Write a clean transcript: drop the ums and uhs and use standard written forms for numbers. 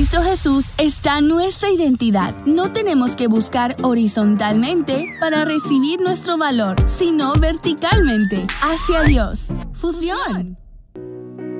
Cristo Jesús está nuestra identidad. No tenemos que buscar horizontalmente para recibir nuestro valor, sino verticalmente, hacia Dios. ¡Fusión!